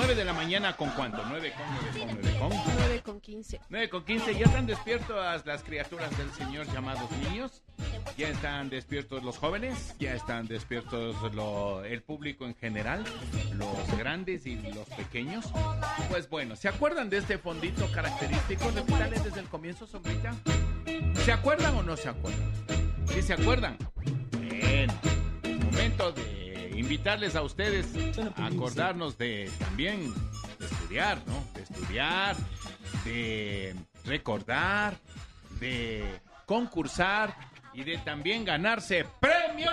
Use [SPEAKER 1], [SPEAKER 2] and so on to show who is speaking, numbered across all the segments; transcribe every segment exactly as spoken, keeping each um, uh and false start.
[SPEAKER 1] nueve de la mañana, ¿con cuánto? nueve con, nueve con, nueve con.
[SPEAKER 2] nueve con quince.
[SPEAKER 1] nueve con quince, ¿ya están despiertas las criaturas del Señor llamados niños? ¿Ya están despiertos los jóvenes? ¿Ya están despiertos lo, el público en general? ¿Los grandes y los pequeños? Pues bueno, ¿se acuerdan de este fondito característico? Repítale desde el comienzo, sombrita. ¿Se acuerdan o no se acuerdan? ¿Sí se acuerdan? Bueno, es momento de invitarles a ustedes a acordarnos de también de estudiar, ¿no? De estudiar, de recordar, de concursar y de también ganarse premios.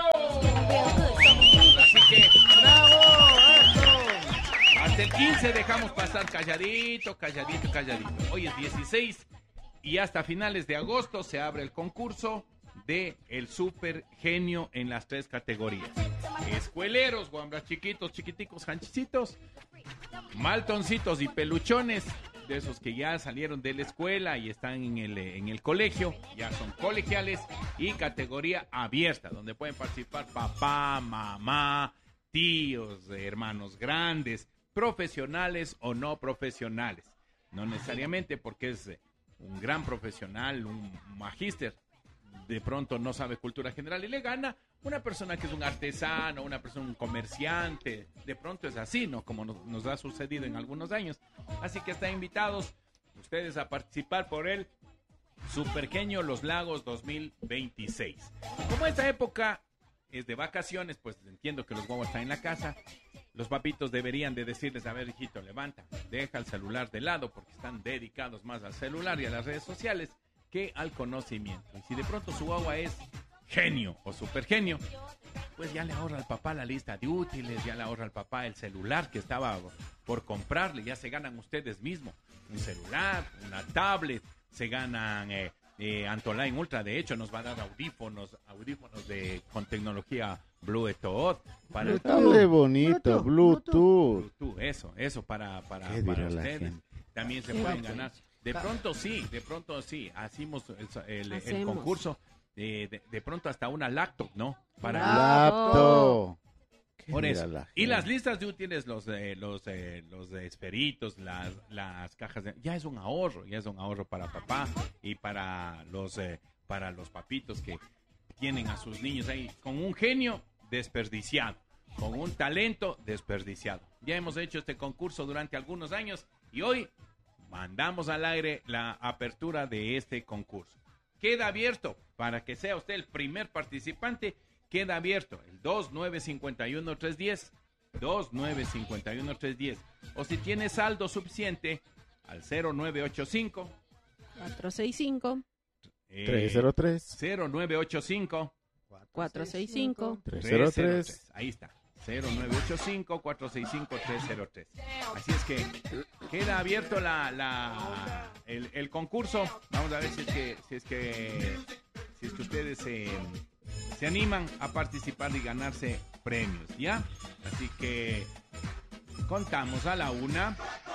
[SPEAKER 1] Así que, ¡bravo! ¡Eso! Hasta el quince dejamos pasar calladito, calladito, calladito. Hoy es dieciséis y hasta finales de agosto se abre el concurso de el Super Genio en las tres categorías. Escueleros, guambras chiquitos, chiquiticos, janchicitos, maltoncitos y peluchones, de esos que ya salieron de la escuela y están en el, en el colegio, ya son colegiales, y categoría abierta, donde pueden participar papá, mamá, tíos, hermanos grandes, profesionales o no profesionales. No necesariamente porque es un gran profesional, un magíster, de pronto no sabe cultura general y le gana una persona que es un artesano, una persona, un comerciante. De pronto es así, ¿no? Como nos, nos ha sucedido en algunos años. Así que están invitados ustedes a participar por el Supergenio Los Lagos dos mil veintiséis. Como esta época es de vacaciones, pues entiendo que los guaguas están en la casa. Los papitos deberían de decirles, a ver, hijito, levanta, deja el celular de lado, porque están dedicados más al celular y a las redes sociales que al conocimiento. Y si de pronto su agua es genio o supergenio, pues ya le ahorra al papá la lista de útiles, ya le ahorra al papá el celular que estaba por comprarle, ya se ganan ustedes mismos un celular, una tablet, se ganan eh, eh, Antoline Ultra, de hecho nos va a dar audífonos, audífonos de con tecnología Bluetooth para
[SPEAKER 3] Bluetooth, bonito, Bluetooth.
[SPEAKER 1] Bluetooth, Bluetooth, eso, eso para para, para ustedes.
[SPEAKER 3] Gente?
[SPEAKER 1] También se pueden ganar. De pronto sí, de pronto sí, hacemos el, el, el concurso, de, de, de pronto hasta una laptop, ¿no? Para
[SPEAKER 3] laptop.
[SPEAKER 1] Por eso. La y las listas de útiles, los de los eh, los de esferitos, las las cajas de, ya es un ahorro, ya es un ahorro para papá y para los eh, para los papitos que tienen a sus niños ahí con un genio desperdiciado, con un talento desperdiciado. Ya hemos hecho este concurso durante algunos años y hoy mandamos al aire la apertura de este concurso. Queda abierto para que sea usted el primer participante. Queda abierto el dos nueve cinco uno tres uno cero, dos nueve cinco uno tres uno cero. O si tiene saldo suficiente, al cero nueve ocho cinco,
[SPEAKER 2] cuatro seis cinco,
[SPEAKER 1] eh,
[SPEAKER 3] tres cero tres,
[SPEAKER 1] cero nueve ocho cinco,
[SPEAKER 2] cuatro seis cinco,
[SPEAKER 3] tres cero tres.
[SPEAKER 1] Ahí está. cero nueve ocho cinco, cuatro seis cinco, tres cero tres. Así es que queda abierto la, la el, el concurso. Vamos a ver si es que si es que si es que ustedes se, se animan a participar y ganarse premios, ¿ya? Así que contamos a la una,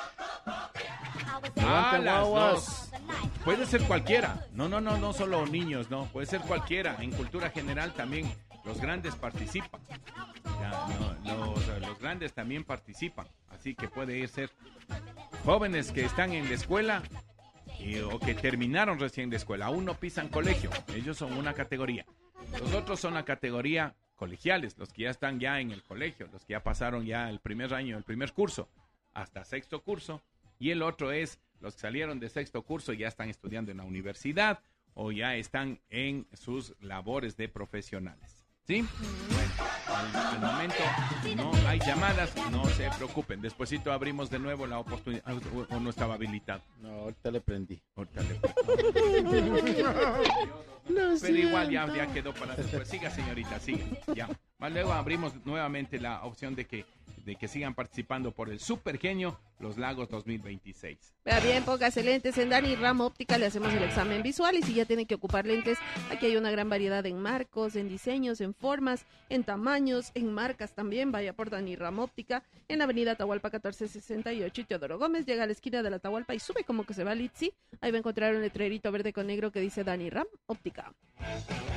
[SPEAKER 1] a las dos. Puede ser cualquiera. No, no, no, no solo niños, no. Puede ser cualquiera. En cultura general también los grandes participan. Ya, no, los, los grandes también participan, así que puede ir ser jóvenes que están en la escuela y, o que terminaron recién de escuela, aún no pisan colegio, ellos son una categoría. Los otros son la categoría colegiales, los que ya están ya en el colegio, los que ya pasaron ya el primer año, el primer curso, hasta sexto curso, y el otro es los que salieron de sexto curso y ya están estudiando en la universidad o ya están en sus labores de profesionales. ¿Sí? Bueno, al, al momento no hay llamadas, no se preocupen. Despuesito abrimos de nuevo la oportunidad. O, o no estaba habilitado.
[SPEAKER 3] No, ahorita le prendí.
[SPEAKER 1] Ahorita le prendí. Pero igual ya, ya quedó para después. Siga, señorita, siga. Ya. Más luego abrimos nuevamente la opción de que de que sigan participando por el Supergenio Los Lagos dos mil veintiséis.
[SPEAKER 2] Vea bien, póngase lentes en Dani Ram Óptica, le hacemos el examen visual y si ya tiene que ocupar lentes, aquí hay una gran variedad en marcos, en diseños, en formas, en tamaños, en marcas también. Vaya por Dani Ram Óptica en la avenida Atahualpa catorce sesenta y ocho y Teodoro Gómez, llega a la esquina de la Atahualpa y sube como que se va al Itzi. Ahí va a encontrar un letrerito verde con negro que dice Dani Ram Óptica.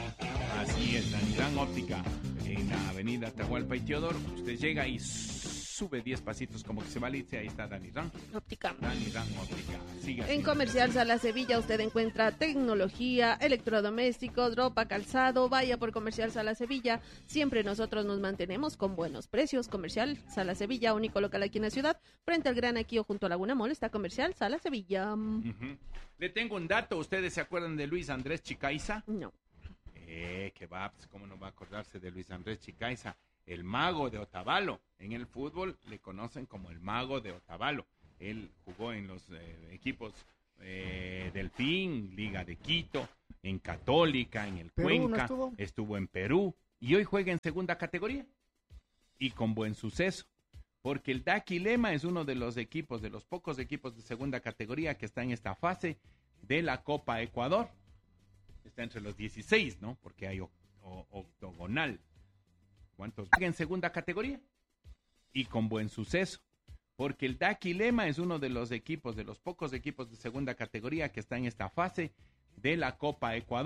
[SPEAKER 1] Así es, Dani Ram Óptica en la avenida Atahualpa y Teodoro. Usted llega y sube diez pasitos como que se va a irse, ahí está Dani Ram.
[SPEAKER 2] Óptica.
[SPEAKER 1] Dani Ram Óptica. Siga,
[SPEAKER 2] En
[SPEAKER 1] siga.
[SPEAKER 2] Comercial Sala Sevilla usted encuentra tecnología, electrodomésticos, ropa, calzado. Vaya por Comercial Sala Sevilla. Siempre nosotros nos mantenemos con buenos precios. Comercial Sala Sevilla, único local aquí en la ciudad. Frente al Gran Aquío junto a Laguna Mall está Comercial Sala Sevilla.
[SPEAKER 1] Ujú. Le tengo un dato. ¿Ustedes se acuerdan de Luis Andrés Chicaiza?
[SPEAKER 2] No.
[SPEAKER 1] Eh, que va, pues, ¿cómo no va a acordarse de Luis Andrés Chicaiza? El mago de Otavalo. En el fútbol le conocen como el mago de Otavalo. Él jugó en los eh, equipos eh, Delfín, Liga de Quito, en Católica, en el
[SPEAKER 3] Perú, ¿no
[SPEAKER 1] Cuenca,
[SPEAKER 3] estuvo?
[SPEAKER 1] estuvo en Perú y hoy juega en segunda categoría y con buen suceso. Porque el Daquilema es uno de los equipos, de los pocos equipos de segunda categoría que está en esta fase de la Copa Ecuador. Está entre los dieciséis, ¿no? Porque hay o- o- octogonal. ¿Cuántos juegan en segunda categoría? Y con buen suceso. Porque el Daquilema es uno de los equipos, de los pocos equipos de segunda categoría que está en esta fase de la Copa Ecuador.